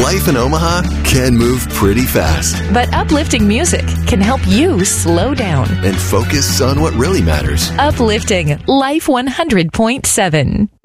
Life in Omaha can move pretty fast. But uplifting music can help you slow down and focus on what really matters. Uplifting Life 100.7.